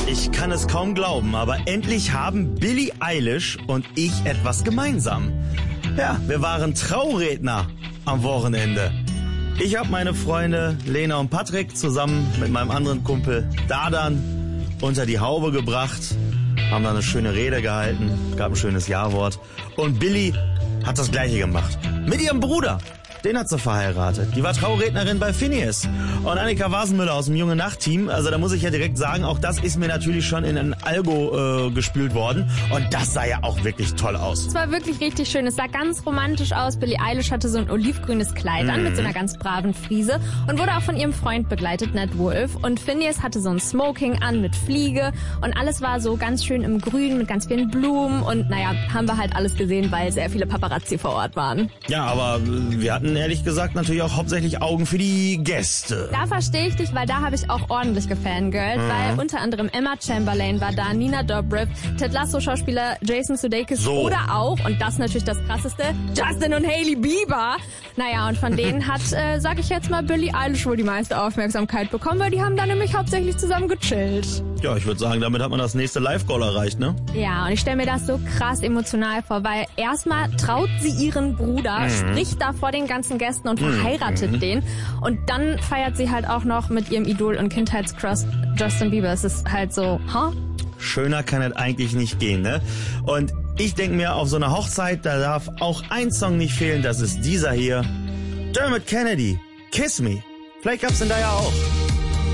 Ich kann es kaum glauben, aber endlich haben Billie Eilish und ich etwas gemeinsam. Ja, wir waren Trauredner am Wochenende. Ich habe meine Freunde Lena und Patrick zusammen mit meinem anderen Kumpel Dardan unter die Haube gebracht, haben da eine schöne Rede gehalten, gab ein schönes Ja-Wort. Und Billie hat das Gleiche gemacht. Mit ihrem Bruder. Den hat sie verheiratet. Die war Traurednerin bei Phineas. Und Annika Wasenmüller aus dem Junge Nacht-Team, also da muss ich ja direkt sagen, auch das ist mir natürlich schon in ein Algo gespült worden. Und das sah ja auch wirklich toll aus. Es war wirklich richtig schön. Es sah ganz romantisch aus. Billie Eilish hatte so ein olivgrünes Kleid an mit so einer ganz braven Friese und wurde auch von ihrem Freund begleitet, Ned Wolf. Und Phineas hatte so ein Smoking an mit Fliege und alles war so ganz schön im Grün mit ganz vielen Blumen. Und naja, haben wir halt alles gesehen, weil sehr viele Paparazzi vor Ort waren. Ja, aber wir hatten ehrlich gesagt natürlich auch hauptsächlich Augen für die Gäste. Da verstehe ich dich, weil da habe ich auch ordentlich gefangirlt, weil unter anderem Emma Chamberlain war da, Nina Dobrev, Ted Lasso-Schauspieler Jason Sudeikis oder auch, und das ist natürlich das Krasseste, Justin und Hailey Bieber. Naja, und von denen hat, sag ich jetzt mal, Billie Eilish wohl die meiste Aufmerksamkeit bekommen, weil die haben da nämlich hauptsächlich zusammen gechillt. Ja, ich würde sagen, damit hat man das nächste Live-Goal erreicht, ne? Ja, und ich stelle mir das so krass emotional vor, weil erstmal traut sie ihren Bruder, spricht da vor den ganzen Gästen und verheiratet den. Und dann feiert sie halt auch noch mit ihrem Idol und Kindheitscrush Justin Bieber. Es ist halt so, Schöner kann es eigentlich nicht gehen, ne? Und ich denke mir, auf so einer Hochzeit, da darf auch ein Song nicht fehlen, das ist dieser hier. Dermot Kennedy, Kiss Me. Vielleicht gab's den da ja auch.